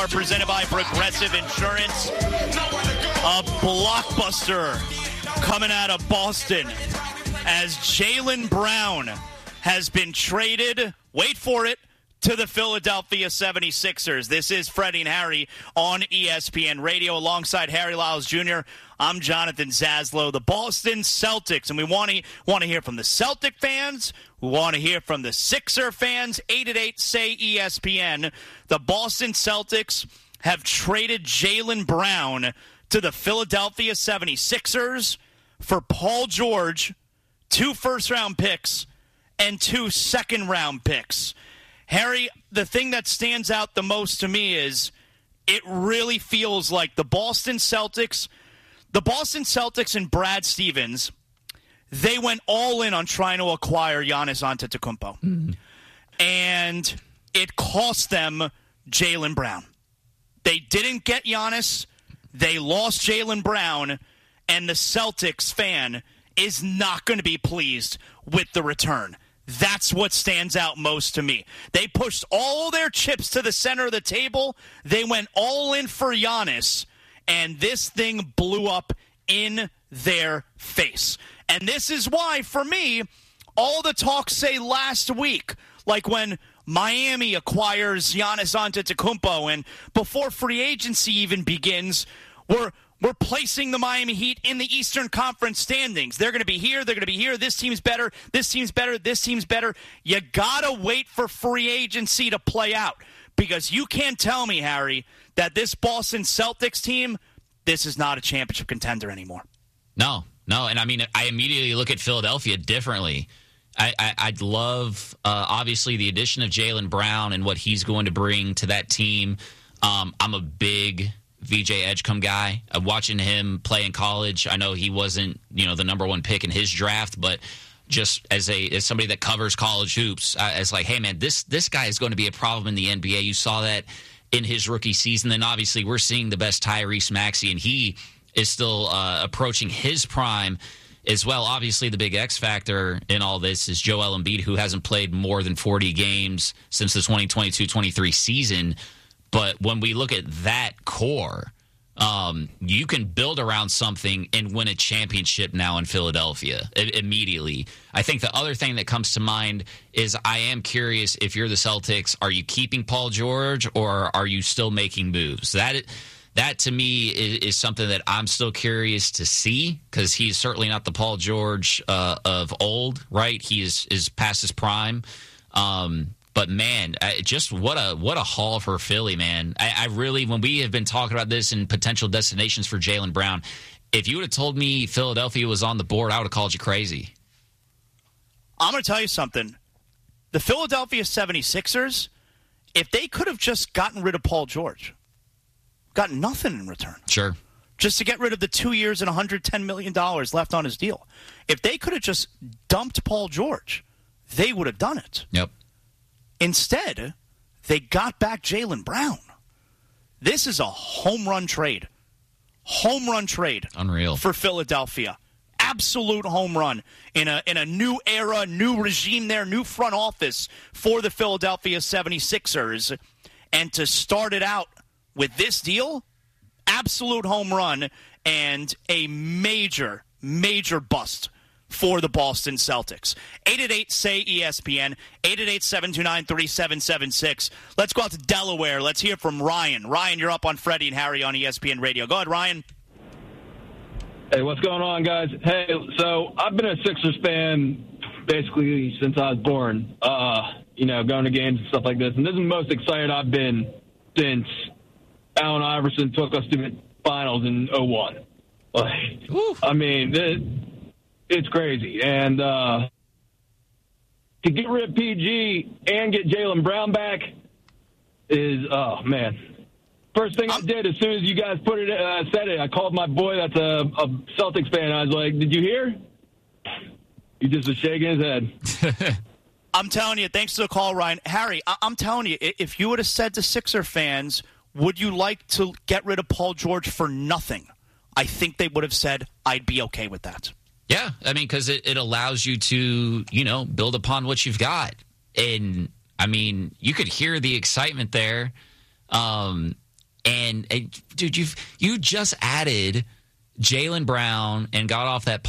Are presented by Progressive Insurance. A blockbuster coming out of Boston as Jaylen Brown has been traded, wait for it, to the Philadelphia 76ers. This is Freddie and Harry on ESPN Radio alongside Harry Lyles Jr. I'm Jonathan Zaslow. The Boston Celtics, and we want to hear from the Celtic fans. We want to hear from the Sixer fans. 888-SAY-ESPN. The Boston Celtics have traded Jaylen Brown to the Philadelphia 76ers for Paul George, 2 first-round picks, and 2 second-round picks. Harry, the thing that stands out the most to me is it really feels like the Boston Celtics and Brad Stevens, they went all in on trying to acquire Giannis Antetokounmpo. Mm-hmm. And it cost them Jaylen Brown. They didn't get Giannis. They lost Jaylen Brown. And the Celtics fan is not going to be pleased with the return. That's what stands out most to me. They pushed all their chips to the center of the table. They went all in for Giannis. And this thing blew up in their face. And this is why, for me, all the talk say last week, like when Miami acquires Giannis Antetokounmpo, and before free agency even begins, we're placing the Miami Heat in the Eastern Conference standings. They're going to be here. They're going to be here. This team's better. This team's better. This team's better. You got to wait for free agency to play out, because you can't tell me, Harry, that this Boston Celtics team, this is not a championship contender anymore. No. And I mean, I immediately look at Philadelphia differently. I'd love, obviously, the addition of Jaylen Brown and what he's going to bring to that team. I'm a big VJ Edgecombe guy. Watching him play in college, I know he wasn't, the number one pick in his draft, but just as somebody that covers college hoops, it's like, hey, man, this guy is going to be a problem in the NBA. You saw that in his rookie season. Then obviously we're seeing the best Tyrese Maxey, and he is still approaching his prime as well. Obviously, the big X factor in all this is Joel Embiid, who hasn't played more than 40 games since the 2022-23 season. But when we look at that core, you can build around something and win a championship now in Philadelphia immediately. I think the other thing that comes to mind is I am curious, if you're the Celtics, are you keeping Paul George or are you still making moves? That to me is something that I'm still curious to see, because he's certainly not the Paul George of old, right? He is past his prime. But man, just what a haul for Philly, man. I really, when we have been talking about this and potential destinations for Jaylen Brown, if you would have told me Philadelphia was on the board, I would have called you crazy. I'm going to tell you something. The Philadelphia 76ers, if they could have just gotten rid of Paul George, got nothing in return. Sure. Just to get rid of the 2 years and $110 million left on his deal. If they could have just dumped Paul George, they would have done it. Yep. Instead, they got back Jaylen Brown. This is a home run trade. Home run trade. Unreal. For Philadelphia. Absolute home run in a new era, new regime there, new front office for the Philadelphia 76ers. And to start it out with this deal, absolute home run and a major, major bust for the Boston Celtics. 888-SAY-ESPN, 888-729-3776. Let's go out to Delaware. Let's hear from Ryan. Ryan, you're up on Freddie and Harry on ESPN Radio. Go ahead, Ryan. Hey, what's going on, guys? Hey, so I've been a Sixers fan basically since I was born, going to games and stuff like this. And this is the most excited I've been since Allen Iverson took us to the finals in 2001. I mean, it's crazy. And to get rid of PG and get Jaylen Brown back is, oh, man. First thing I did as soon as you guys said it, I called my boy that's a Celtics fan. I was like, did you hear? He just was shaking his head. I'm telling you, thanks to the call, Ryan. Harry, I'm telling you, if you would have said to Sixer fans, would you like to get rid of Paul George for nothing? I think they would have said, I'd be okay with that. Yeah, I mean, because it allows you to, build upon what you've got. And, I mean, you could hear the excitement there. And dude, you just added Jaylen Brown and got off that